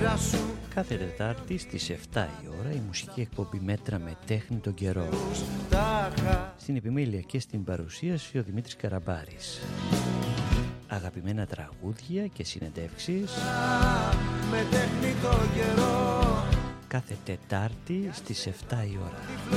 Κάθε Τετάρτη στις 7 η ώρα η μουσική εκπομπή Μέτρα με τέχνη τον καιρό. Στην επιμέλεια και στην παρουσίαση ο Δημήτρης Καραμπάρης. Αγαπημένα τραγούδια και συνεντεύξεις με τέχνη τον καιρό. κάθε Τετάρτη στις 7 η ώρα.